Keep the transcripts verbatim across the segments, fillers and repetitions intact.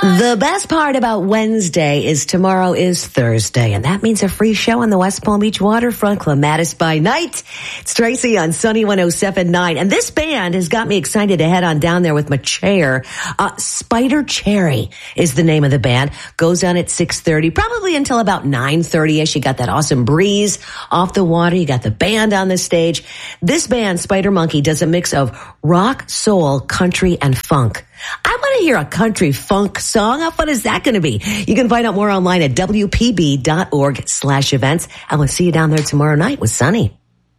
The best part about Wednesday is tomorrow is Thursday, and that means a free show on the West Palm Beach waterfront, Clematis by night. It's Tracy on Sunny one oh seven point nine, and this band has got me excited to head on down there with my chair. Uh, Spider Cherry is the name of the band. Goes on at six thirty, probably until about nine thirty-ish. You got that awesome breeze off the water. You got the band on the stage. This band, Spider Monkey, does a mix of rock, soul, country, and funk. I want to hear a country funk song. How fun is that going to be? You can find out more online at W P B dot org slash events. And we'll see you down there tomorrow night with Sunny.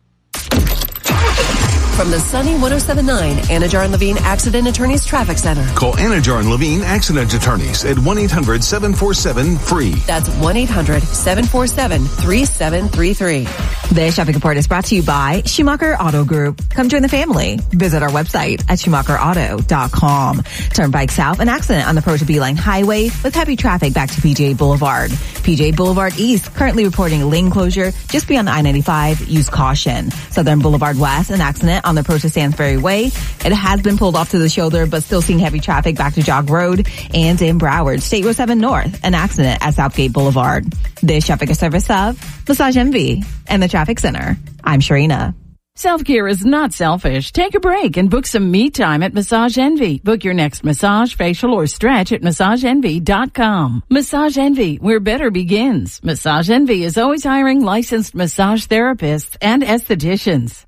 From the Sunny one oh seven point nine Anajar and Levine Accident Attorneys Traffic Center. Call Anajar and Levine Accident Attorneys at one eight hundred seven four seven free. That's one eight hundred seven four seven three seven three three. This traffic report is brought to you by Schumacher Auto Group. Come join the family. Visit our website at schumacher auto dot com. Turnpike South, an accident on the Pro to Beeline Highway with heavy traffic back to P J Boulevard. P J Boulevard East, currently reporting lane closure just beyond I ninety-five. Use caution. Southern Boulevard West, an accident on the approach to Sandsbury Way. It has been pulled off to the shoulder, but still seeing heavy traffic back to Jog Road. And in Broward, State Road seven North, an accident at Southgate Boulevard. This traffic is service of Massage Envy and the Traffic Center. I'm Sharina. Self-care is not selfish. Take a break and book some me time at Massage Envy. Book your next massage, facial, or stretch at massage envy dot com. Massage Envy, where better begins. Massage Envy is always hiring licensed massage therapists and estheticians.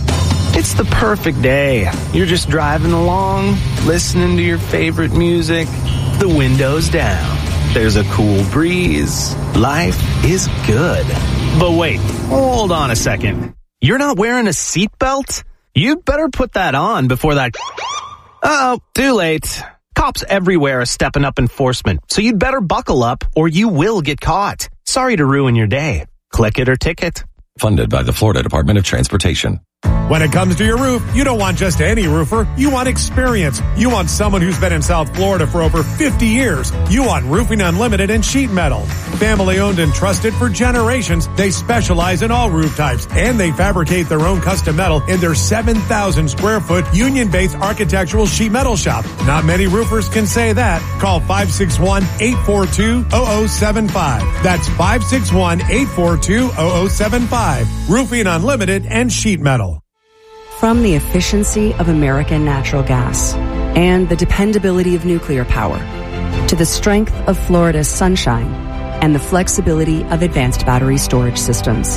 It's the perfect day. You're just driving along, listening to your favorite music, the windows down. There's a cool breeze. Life is good. But wait, hold on a second. You're not wearing a seatbelt? You'd better put that on before that... Uh-oh, too late. Cops everywhere are stepping up enforcement, so you'd better buckle up or you will get caught. Sorry to ruin your day. Click it or ticket. Funded by the Florida Department of Transportation. When it comes to your roof, you don't want just any roofer. You want experience. You want someone who's been in South Florida for over fifty years. You want Roofing Unlimited and sheet metal. Family owned and trusted for generations, they specialize in all roof types, and they fabricate their own custom metal in their seven thousand square foot union-based architectural sheet metal shop. Not many roofers can say that. Call five six one, eight four two, zero zero seven five. That's five six one, eight four two, zero zero seven five. Roofing Unlimited and sheet metal. From the efficiency of American natural gas and the dependability of nuclear power to the strength of Florida's sunshine and the flexibility of advanced battery storage systems.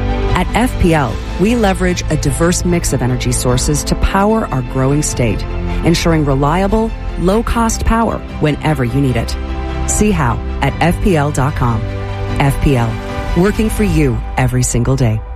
At F P L, we leverage a diverse mix of energy sources to power our growing state, ensuring reliable, low-cost power whenever you need it. See how at F P L dot com. F P L, working for you every single day.